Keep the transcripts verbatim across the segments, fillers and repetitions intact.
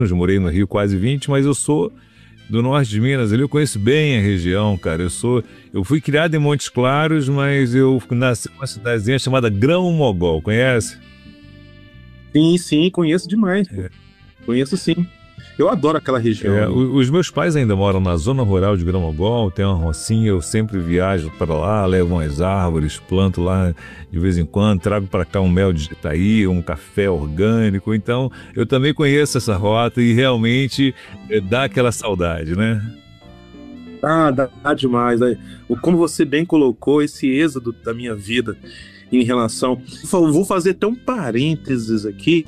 morei no Rio quase vinte, mas eu sou do norte de Minas, ali eu conheço bem a região, cara. Eu sou, eu fui criado em Montes Claros, mas eu nasci numa cidadezinha chamada Grão-Mogol, conhece? Sim, sim, conheço demais, pô. É. Conheço sim. Eu adoro aquela região É, ali. o- os meus pais ainda moram na zona rural de Grão-Mogol, tem uma rocinha, eu sempre viajo para lá, levo umas árvores, planto lá de vez em quando, trago para cá um mel de Itaí, um café orgânico, então eu também conheço essa rota e realmente é, dá aquela saudade, né? Ah, dá, dá demais, né? O- Como você bem colocou, esse êxodo da minha vida em relação. Vou vou fazer até um parênteses aqui,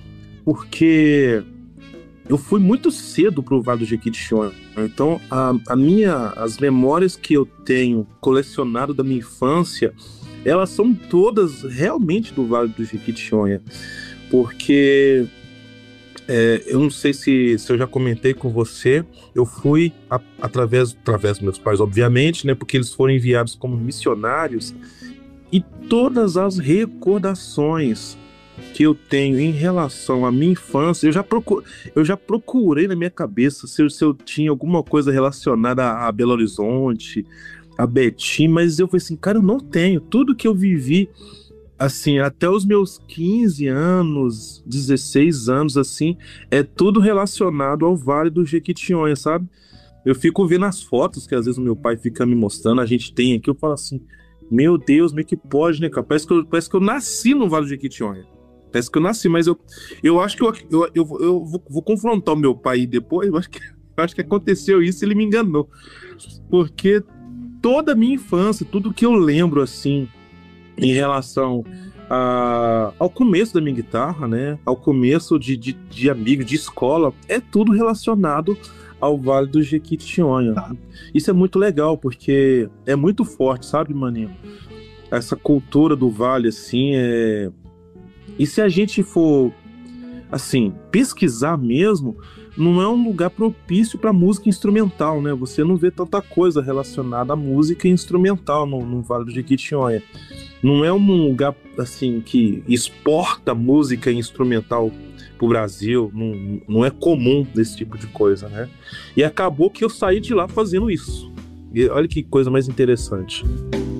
porque eu fui muito cedo pro Vale do Jequitinhonha. Então, a, a minha, as memórias que eu tenho colecionado da minha infância, elas são todas realmente do Vale do Jequitinhonha. Porque é, eu não sei se, se eu já comentei com você, eu fui a- através, através dos meus pais, obviamente, né? Porque eles foram enviados como missionários, e todas as recordações que eu tenho em relação à minha infância, eu já, procu eu já procurei na minha cabeça se eu, se eu tinha alguma coisa relacionada a, a Belo Horizonte, a Betim, mas eu falei assim, cara, eu não tenho. Tudo que eu vivi, assim, até os meus quinze anos, dezesseis anos, assim, é tudo relacionado ao Vale do Jequitinhonha, sabe? Eu fico vendo as fotos que às vezes o meu pai fica me mostrando, a gente tem aqui, eu falo assim, meu Deus, meio que pode, né, cara? Parece que eu, parece que eu nasci no Vale do Jequitinhonha. Parece que eu nasci, mas eu, eu acho que eu, eu, eu, vou- eu vou, vou confrontar o meu pai depois, eu acho que, eu acho que aconteceu isso e ele me enganou. Porque toda a minha infância, tudo que eu lembro, assim, em relação a- ao começo da minha guitarra, né? Ao começo de, de, de amigo, de escola, é tudo relacionado ao Vale do Jequitinhonha. Isso é muito legal, porque é muito forte, sabe, maninho? Essa cultura do vale, assim, é... E se a gente for, assim, pesquisar mesmo, não é um lugar propício para música instrumental, né? Você não vê tanta coisa relacionada à música instrumental no, no Vale do Jequitinhonha. Não é um lugar assim que exporta música instrumental pro Brasil, não, não é comum desse tipo de coisa, né? E acabou que eu saí de lá fazendo isso. E olha que coisa mais interessante.